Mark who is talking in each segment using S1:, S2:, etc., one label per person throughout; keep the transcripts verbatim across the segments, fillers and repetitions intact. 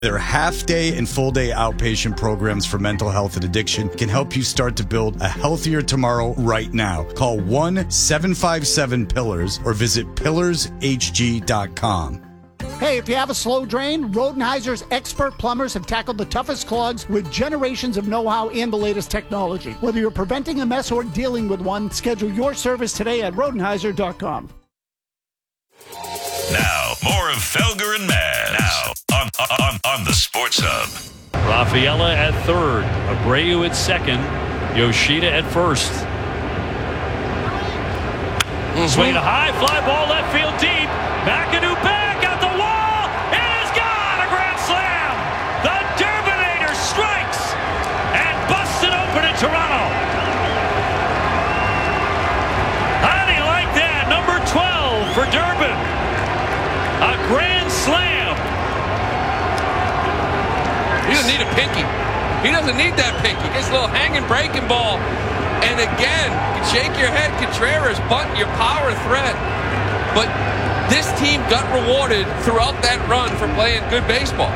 S1: Their half-day and full-day outpatient programs for mental health and addiction can help you start to build a healthier tomorrow right now. Call one seven five seven pillars or visit pillars h g dot com.
S2: Hey, if you have a slow drain, Rodenheiser's expert plumbers have tackled the toughest clogs with generations of know-how and the latest technology. Whether you're preventing a mess or dealing with one, schedule your service today at rodenheiser dot com.
S3: Now, more of Felger and Maz. Now, on, on, on the Sports Hub.
S4: Rafaela at third. Abreu at second. Yoshida at first. Mm-hmm. Swing a high fly ball left field deep. McAdoo back at the wall. It is gone. A grand slam. The Durbinator strikes and busts it open in Toronto. How do you like that? Number twelve for Durbin. A grand slam.
S5: He doesn't need a pinky. He doesn't need that pinky. Gets a little hanging breaking ball. And again, you shake your head, Contreras, bunt your power threat. But this team got rewarded throughout that run for playing good baseball.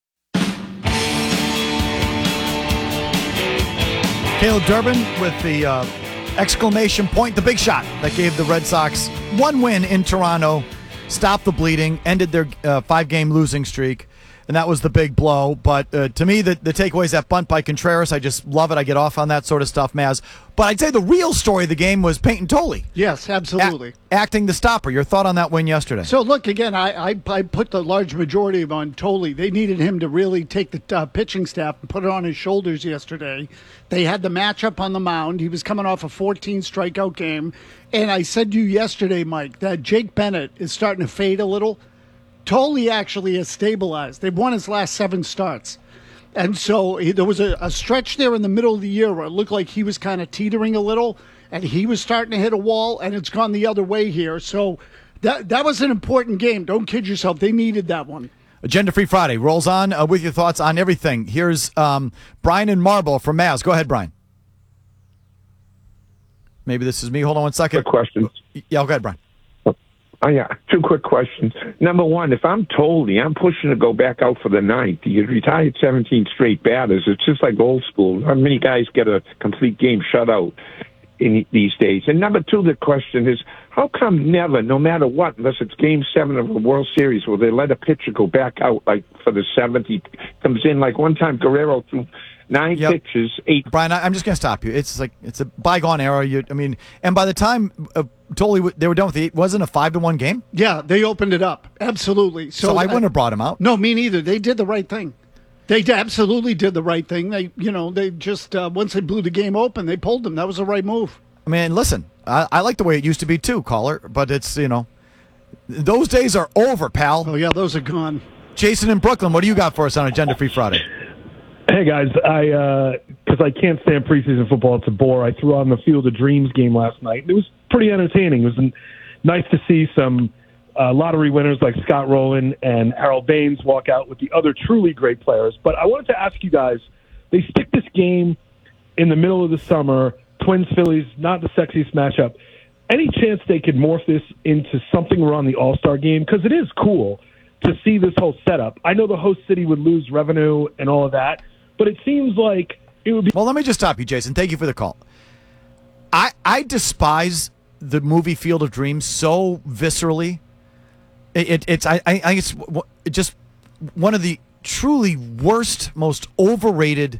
S6: Caleb Durbin with the uh, exclamation point, the big shot that gave the Red Sox one win in Toronto. Stopped the bleeding, ended their uh, five-game losing streak, and that was the big blow. But uh, to me, the, the takeaway is that bunt by Contreras. I just love it. I get off on that sort of stuff, Maz. But I'd say the real story of the game was Peyton Tolle.
S2: Yes, absolutely.
S6: A- acting the stopper. Your thought on that win yesterday?
S2: So, look, again, I, I, I put the large majority of on Tolle. They needed him to really take the uh, pitching staff and put it on his shoulders yesterday. They had the matchup on the mound. He was coming off a fourteen strikeout game. And I said to you yesterday, Mike, that Jake Bennett is starting to fade a little. Tolle actually has stabilized. They've won his last seven starts. And so he, there was a, a stretch there in the middle of the year where it looked like he was kind of teetering a little, and he was starting to hit a wall, and it's gone the other way here. So that that was an important game. Don't kid yourself. They needed that one.
S6: Agenda Free Friday rolls on uh, with your thoughts on everything. Here's um, Brian and Marble from Maz. Go ahead, Brian. Maybe this is me. Hold on one second.
S7: Quick questions.
S6: Yeah, go ahead, Brian.
S7: Oh, yeah. Two quick questions. Number one, if I'm Tolle, I'm pushing to go back out for the ninth. You retired seventeen straight batters. It's just like old school. How many guys get a complete game shutout in these days? And number two, the question is, how come never, no matter what, unless it's game seven of a World Series, will they let a pitcher go back out like for the seventh? He comes in like one time Guerrero threw nine
S6: yep.
S7: pitches, eight.
S6: Brian, I, I'm just going to stop you. It's like it's a bygone era. You, I mean, and by the time uh, Tolle they were done with it, it wasn't a five to one game.
S2: Yeah, they opened it up absolutely. So,
S6: so I wouldn't uh, have brought him out.
S2: No, me neither. They did the right thing. They absolutely did the right thing. They, you know, they just uh, once they blew the game open, they pulled them. That was the right move.
S6: I mean, listen, I, I like the way it used to be too, caller. But it's you know, those days are over, pal.
S2: Oh yeah, those are gone.
S6: Jason in Brooklyn, what do you got for us on Agenda Free Friday?
S8: Hey guys, I because uh, I can't stand preseason football; it's a bore. I threw on the Field of Dreams game last night. It was pretty entertaining. It was n- nice to see some uh, lottery winners like Scott Rowland and Harold Baines walk out with the other truly great players. But I wanted to ask you guys: they stick this game in the middle of the summer. Twins Phillies, not the sexiest matchup. Any chance they could morph this into something around the All-Star game? Because it is cool to see this whole setup. I know the host city would lose revenue and all of that. But it seems like it would be...
S6: Well, let me just stop you, Jason. Thank you for the call. I I despise the movie Field of Dreams so viscerally. It, it it's I I it's just one of the truly worst, most overrated,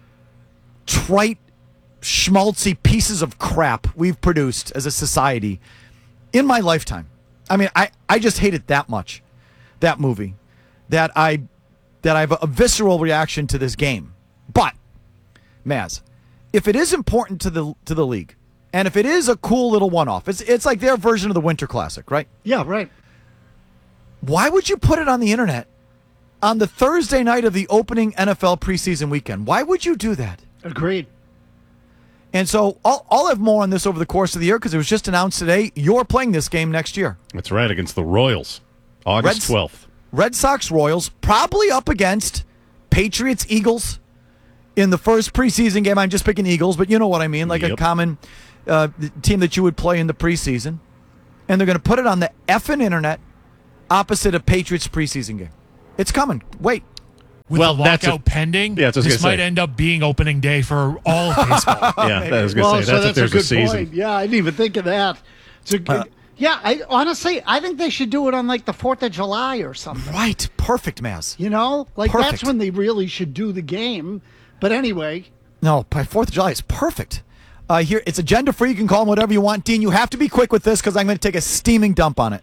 S6: trite, schmaltzy pieces of crap we've produced as a society in my lifetime. I mean, I, I just hate it that much, that movie, that I... that I have a visceral reaction to this game. But, Maz, if it is important to the to the league, and if it is a cool little one-off, it's it's like their version of the Winter Classic, right?
S2: Yeah, right.
S6: Why would you put it on the internet on the Thursday night of the opening N F L preseason weekend? Why would you do that?
S2: Agreed.
S6: And so I'll, I'll have more on this over the course of the year because it was just announced today. You're playing this game next year.
S9: That's right, against the Royals, August twelfth.
S6: Red Sox Royals, probably up against Patriots Eagles in the first preseason game. I'm just picking Eagles, but you know what I mean, like
S9: yep.
S6: a common uh, team that you would play in the preseason. And they're going to put it on the effing internet opposite a Patriots preseason game. It's coming. Wait.
S10: with
S9: Well,
S10: the
S9: that's
S10: lockout
S9: a-
S10: pending,
S9: Yeah, that's what I was
S10: this
S9: gonna
S10: might
S9: say.
S10: end up being opening day for all of baseball.
S9: Yeah, that was going to
S2: well,
S9: say.
S2: so
S9: That's,
S2: that's
S9: if there's
S2: a good
S9: a season.
S2: point. Yeah, I didn't even think of that. It's a good,
S6: Uh,
S2: yeah, I honestly, I think they should do it on like the fourth of July or something.
S6: Right. Perfect, Maz.
S2: You know, like
S6: Perfect.
S2: that's when they really should do the game. But anyway,
S6: No, by fourth of July, it's perfect. Uh, here, it's agenda free. You can call them whatever you want. Dean, you have to be quick with this because I'm going to take a steaming dump on it.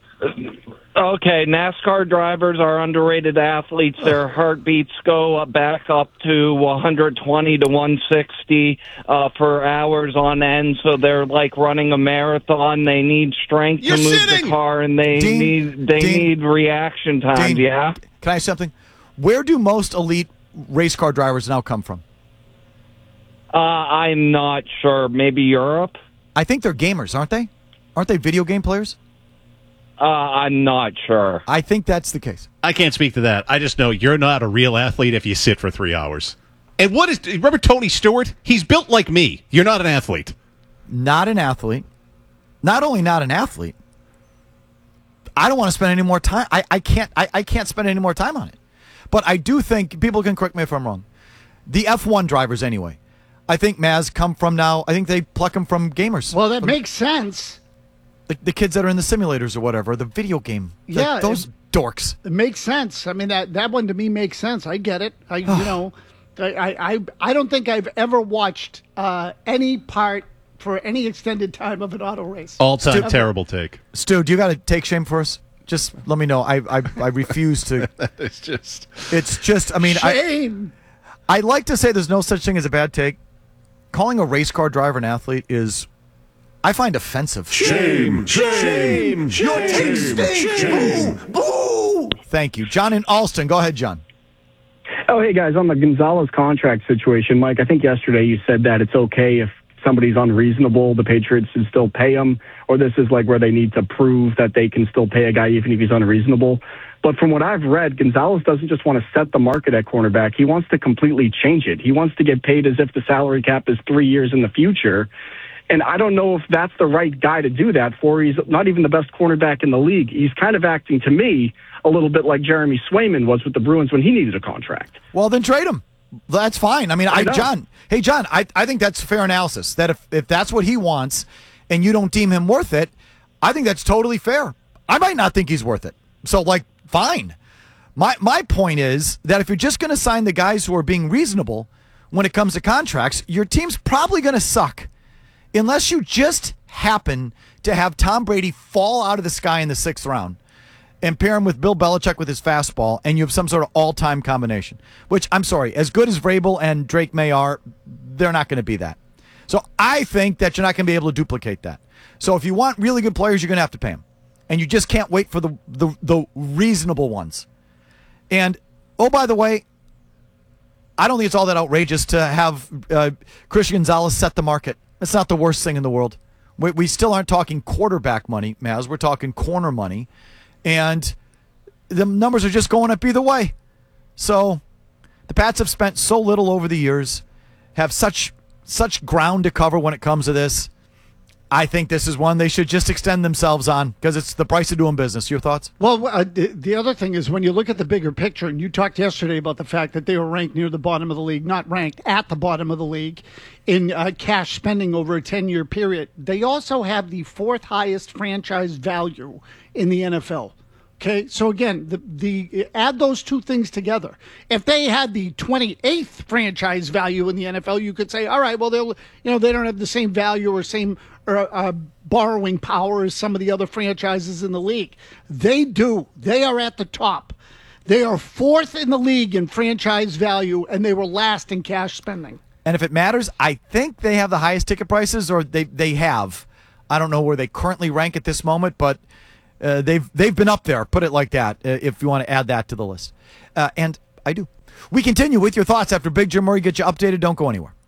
S11: Okay, NASCAR drivers are underrated athletes. Their heartbeats go back up to one twenty to one sixty uh, for hours on end, so they're like running a marathon. They need strength
S12: You're
S11: to move
S12: sitting.
S11: the car, and they
S6: Dean,
S11: need they
S6: Dean,
S11: need reaction time.
S6: Dean,
S11: Yeah.
S6: Can I ask something? Where do most elite race car drivers now come from?
S11: Uh, I'm not sure. Maybe Europe?
S6: I think they're gamers, aren't they? Aren't they video game players?
S11: Uh, I'm not sure.
S6: I think that's the case.
S9: I can't speak to that. I just know you're not a real athlete if you sit for three hours. And what is, remember Tony Stewart? He's built like me. You're not an athlete.
S6: Not an athlete. Not only not an athlete, I don't want to spend any more time. I, I can't I, I can't spend any more time on it. But I do think, people can correct me if I'm wrong, the F one drivers anyway, I think Maz come from now, I think they pluck them from gamers.
S2: well, that
S6: From
S2: makes sense.
S6: the, the kids that are in the simulators or whatever, the video game. the-
S2: Yeah,
S6: those
S2: it-
S6: dorks.
S2: It makes sense. I mean, that that one to me makes sense. I get it. I you know, I, I I I don't think I've ever watched uh, any part for any extended time of an auto race.
S9: All-time
S2: Ever.
S9: terrible take.
S6: Stu, do you got to take shame for us? Just let me know. I I, I refuse to.
S9: It's just...
S6: It's just, I mean, I,
S2: Shame.
S6: I like to say there's no such thing as a bad take. Calling a race car driver an athlete is, I find offensive.
S12: Shame, shame, your take stinks. Boo, boo.
S6: Thank you. John in Alston. Go ahead, John.
S13: Oh, hey, guys, on the Gonzalez contract situation, Mike, I think yesterday you said that it's okay if somebody's unreasonable, the Patriots should still pay him, or this is like where they need to prove that they can still pay a guy even if he's unreasonable. But from what I've read, Gonzalez doesn't just want to set the market at cornerback. He wants to completely change it. He wants to get paid as if the salary cap is three years in the future. And I don't know if that's the right guy to do that for. He's not even the best cornerback in the league. He's kind of acting, to me, a little bit like Jeremy Swayman was with the Bruins when he needed a contract.
S6: Well, then trade him. That's fine. I mean, I,
S13: I know.
S6: John, hey, John, I, I think that's fair analysis. That if, if that's what he wants and you don't deem him worth it, I think that's totally fair. I might not think he's worth it. So, like, fine. My, my point is that if you're just going to sign the guys who are being reasonable when it comes to contracts, your team's probably going to suck. Unless you just happen to have Tom Brady fall out of the sky in the sixth round and pair him with Bill Belichick with his fastball, and you have some sort of all-time combination. Which, I'm sorry, as good as Vrabel and Drake May are, they're not going to be that. So I think that you're not going to be able to duplicate that. So if you want really good players, you're going to have to pay them. And you just can't wait for the, the, the reasonable ones. And, oh, by the way, I don't think it's all that outrageous to have uh, Christian Gonzalez set the market. It's not the worst thing in the world. We, we still aren't talking quarterback money, Maz. We're talking corner money. And the numbers are just going up either way. So the Pats have spent so little over the years, have such such ground to cover when it comes to this. I think this is one they should just extend themselves on because it's the price of doing business. Your thoughts?
S2: Well, uh, the, the other thing is when you look at the bigger picture, and you talked yesterday about the fact that they were ranked near the bottom of the league, not ranked at the bottom of the league in uh, cash spending over a ten-year period. They also have the fourth highest franchise value in the N F L. Okay, so again, the the add those two things together. If they had the twenty-eighth franchise value in the N F L, you could say, all right, well, they'll you know they don't have the same value or same uh, uh, borrowing power as some of the other franchises in the league. They do. They are at the top. They are fourth in the league in franchise value, and they were last in cash spending.
S6: And if it matters, I think they have the highest ticket prices, or they they have. I don't know where they currently rank at this moment, but. Uh, they've they've been up there, put it like that, uh, if you want to add that to the list. Uh, and I do. We continue with your thoughts after Big Jim Murray gets you updated. Don't go anywhere.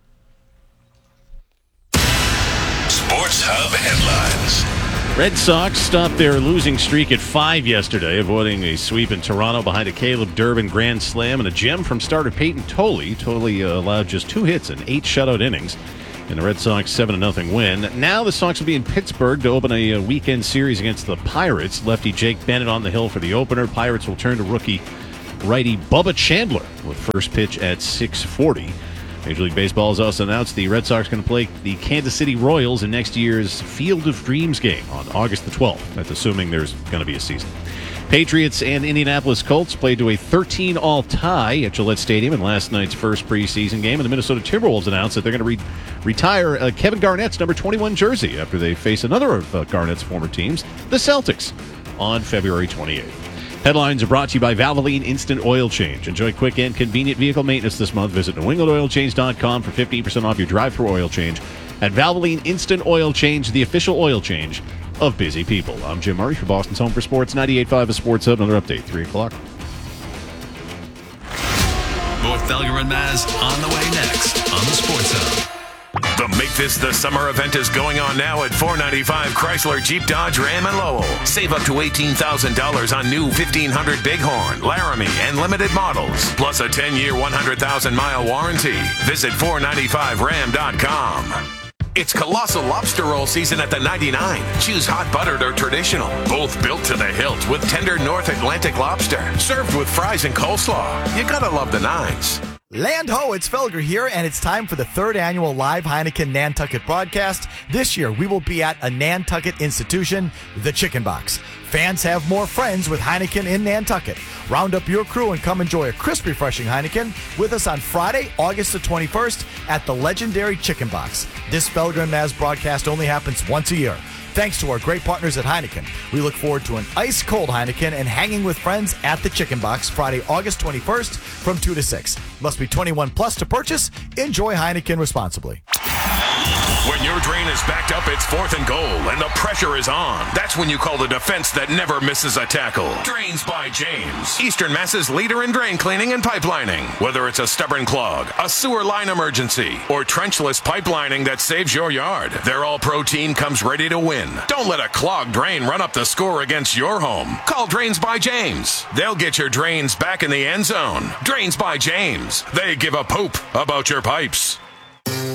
S3: Sports Hub headlines.
S9: Red Sox stopped their losing streak at five yesterday, avoiding a sweep in Toronto behind a Caleb Durbin grand slam and a gem from starter Peyton Tolley. Tolley uh, allowed just two hits in eight shutout innings. In the Red Sox seven to nothing win. Now the Sox will be in Pittsburgh to open a weekend series against the Pirates. Lefty Jake Bennett on the hill for the opener. Pirates will turn to rookie righty Bubba Chandler with first pitch at six forty. Major League Baseball has also announced the Red Sox are going to play the Kansas City Royals in next year's Field of Dreams game on August the twelfth. That's assuming there's going to be a season. Patriots and Indianapolis Colts played to a thirteen all tie at Gillette Stadium in last night's first preseason game. And the Minnesota Timberwolves announced that they're going to re- retire uh, Kevin Garnett's number twenty-one jersey after they face another of uh, Garnett's former teams, the Celtics, on February twenty-eighth. Headlines are brought to you by Valvoline Instant Oil Change. Enjoy quick and convenient vehicle maintenance this month. Visit new england oil change dot com for fifteen percent off your drive-thru oil change. At Valvoline Instant Oil Change, the official oil change of busy people. I'm Jim Murray for Boston's Home for Sports, ninety-eight point five of Sports Hub. Another update, three o'clock.
S3: More Felger and Maz on the way next on the Sports Hub. The Make This the Summer event is going on now at four ninety-five Chrysler, Jeep, Dodge, Ram, and Lowell. Save up to eighteen thousand dollars on new fifteen hundred Bighorn, Laramie, and limited models. Plus a ten-year, one hundred thousand mile warranty. Visit four ninety-five ram dot com. It's Colossal Lobster Roll season at the ninety-nine. Choose hot buttered or traditional. Both built to the hilt with tender North Atlantic lobster. Served with fries and coleslaw. You gotta love the nines.
S6: Land ho, it's Felger here, and it's time for the third annual live Heineken Nantucket broadcast. This year, we will be at a Nantucket institution, the Chicken Box. Fans have more friends with Heineken in Nantucket. Round up your crew and come enjoy a crisp, refreshing Heineken with us on Friday, August the twenty-first at the legendary Chicken Box. This Felger and Maz broadcast only happens once a year. Thanks to our great partners at Heineken. We look forward to an ice-cold Heineken and hanging with friends at the Chicken Box Friday, August twenty-first from two to six. Must be twenty-one plus to purchase. Enjoy Heineken responsibly.
S3: When your drain is backed up, it's fourth and goal, and the pressure is on. That's when you call the defense that never misses a tackle. Drains by James. Eastern Mass's leader in drain cleaning and pipelining. Whether it's a stubborn clog, a sewer line emergency, or trenchless pipelining that saves your yard, their all-pro team comes ready to win. Don't let a clogged drain run up the score against your home. Call Drains by James. They'll get your drains back in the end zone. Drains by James. They give a poop about your pipes.